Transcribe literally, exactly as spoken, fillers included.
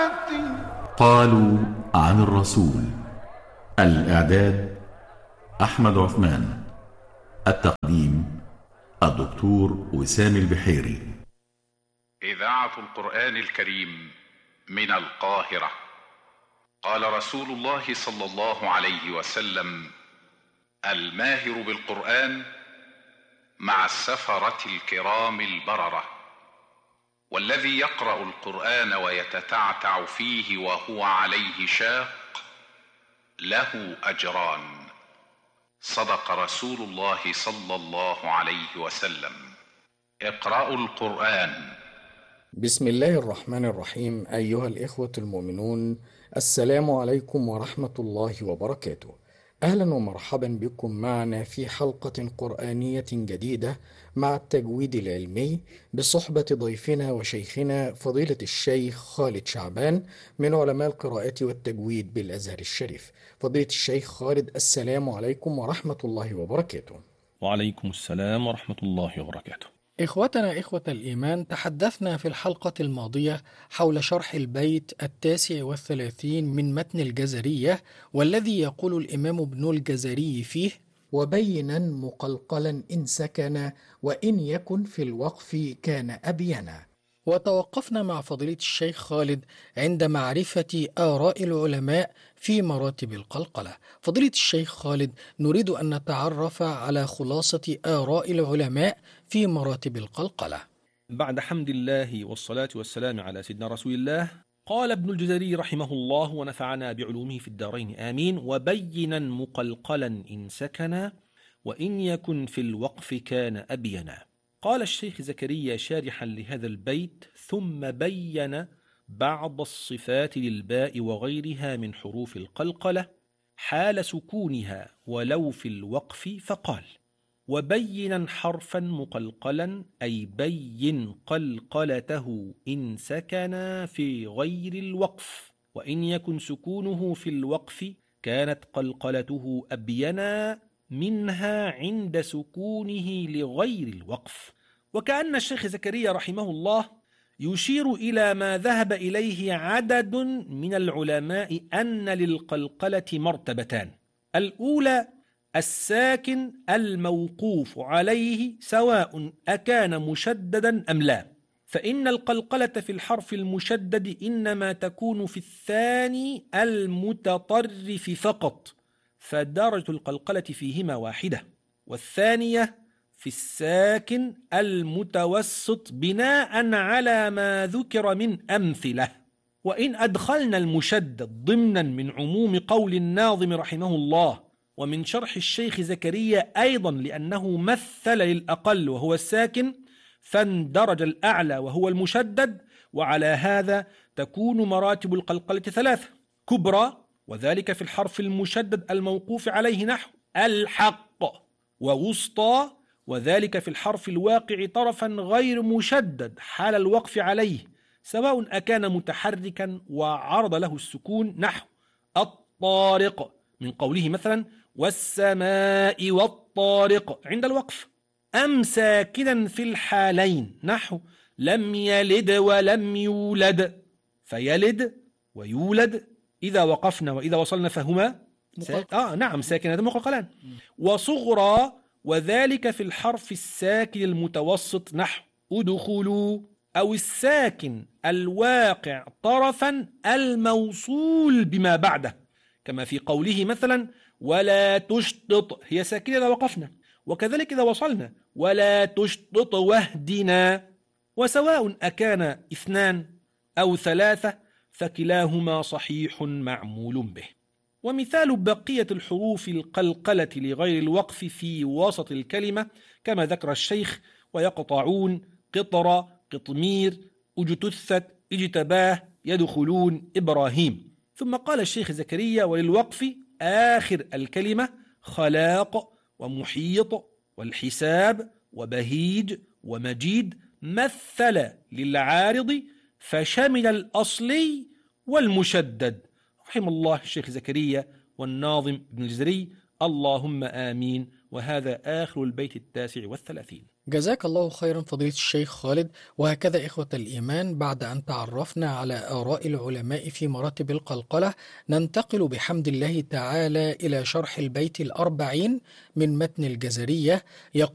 قالوا عن الرسول. الإعداد أحمد عثمان. التقديم الدكتور وسام البحيري. إذاعة القرآن الكريم من القاهرة. قال رسول الله صلى الله عليه وسلم: الماهر بالقرآن مع السفرة الكرام البررة، والذي يقرأ القرآن ويتتعتع فيه وهو عليه شاق له أجران. صدق رسول الله صلى الله عليه وسلم. اقرأوا القرآن. بسم الله الرحمن الرحيم. أيها الإخوة المؤمنون، السلام عليكم ورحمة الله وبركاته. أهلا ومرحبا بكم معنا في حلقة قرآنية جديدة مع التجويد العلمي بصحبة ضيفنا وشيخنا فضيلة الشيخ خالد شعبان من علماء القراءة والتجويد بالأزهر الشريف. فضيلة الشيخ خالد، السلام عليكم ورحمة الله وبركاته. وعليكم السلام ورحمة الله وبركاته. إخوتنا إخوة الإيمان، تحدثنا في الحلقة الماضية حول شرح البيت التاسع والثلاثين من متن الجزرية، والذي يقول الإمام ابن الجزري فيه: وبينا مقلقلا إن سكن وإن يكن في الوقف كان أبينا. وتوقفنا مع فضيلة الشيخ خالد عند معرفة آراء العلماء في مراتب القلقلة. فضيلة الشيخ خالد، نريد أن نتعرف على خلاصة آراء العلماء في مراتب القلقلة. بعد حمد الله والصلاة والسلام على سيدنا رسول الله، قال ابن الجزري رحمه الله ونفعنا بعلومه في الدارين آمين: وبينا مقلقلا إن سكن وإن يكن في الوقف كان أبينا. قال الشيخ زكريا شارحا لهذا البيت: ثم بين بعض الصفات للباء وغيرها من حروف القلقلة حال سكونها ولو في الوقف، فقال: وبينا حرفا مقلقلا أي بين قلقلته إن سكن في غير الوقف، وإن يكن سكونه في الوقف كانت قلقلته أبينا منها عند سكونه لغير الوقف. وكأن الشيخ زكريا رحمه الله يشير إلى ما ذهب إليه عدد من العلماء أن للقلقلة مرتبتان: الأولى الساكن الموقوف عليه سواء أكان مشددا أم لا، فإن القلقلة في الحرف المشدد إنما تكون في الثاني المتطرف فقط، فدرجة القلقلة فيهما واحدة، والثانية في الساكن المتوسط بناء على ما ذكر من أمثلة. وإن أدخلنا المشدد ضمنا من عموم قول الناظم رحمه الله ومن شرح الشيخ زكريا أيضا لأنه مثل للأقل وهو الساكن، فاندرج الأعلى وهو المشدد، وعلى هذا تكون مراتب القلقلة ثلاثة: كبرى وذلك في الحرف المشدد الموقوف عليه نحو الحق، ووسطى وذلك في الحرف الواقع طرفا غير مشدد حال الوقف عليه سواء أكان متحركا وعرض له السكون نحو الطارق، من قوله مثلا والسماء والطارق عند الوقف، أم ساكنا في الحالين نحو لم يلد ولم يولد، فيلد ويولد إذا وقفنا وإذا وصلنا فهما سا... آه نعم ساكنة مقلقلان. وصغرى وذلك في الحرف الساكن المتوسط نحو أدخلوا، أو الساكن الواقع طرفا الموصول بما بعده، كما في قوله مثلا ولا تشطط، هي ساكنة إذا وقفنا، وكذلك إذا وصلنا ولا تشطط واهدنا. وسواء أكان اثنان أو ثلاثة فكلاهما صحيح معمول به. ومثال بقية الحروف القلقلة لغير الوقف في وسط الكلمة كما ذكر الشيخ: ويقطعون، قطر، قطمير، اجتثت، اجتباه، يدخلون، إبراهيم. ثم قال الشيخ زكريا: وللوقف آخر الكلمة خلاق ومحيط والحساب وبهيج ومجيد، مثل للعارض فشمل الأصلي والمشدد. رحم الله الشيخ زكريا والناظم ابن الجزري، اللهم آمين وهذا آخر البيت التاسع والثلاثين. جزاك الله خيرا فضيلة الشيخ خالد. وهكذا إخوة الإيمان، بعد أن تعرفنا على آراء العلماء في مراتب القلقلة، ننتقل بحمد الله تعالى إلى شرح البيت الأربعين من متن الجزرية.